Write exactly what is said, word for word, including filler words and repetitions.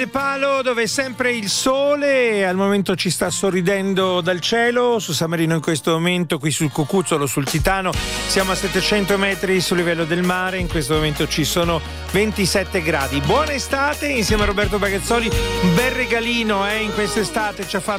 Palo, dove sempre il sole al momento ci sta sorridendo dal cielo. Su San Marino in questo momento, qui sul Cucuzzolo, sul Titano, siamo a settecento metri sul livello del mare. In questo momento ci sono ventisette gradi. Buona estate insieme a Roberto Bagazzoli. Un bel regalino eh, in quest'estate ci ha fatto